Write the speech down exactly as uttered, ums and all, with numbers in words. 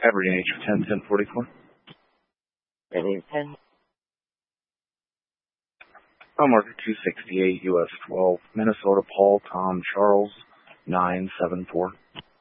Aberdeen H ten ten forty-four. Ready ten. Mile marker two sixty-eight, U S twelve, Minnesota, Paul, Tom, Charles, nine seven four.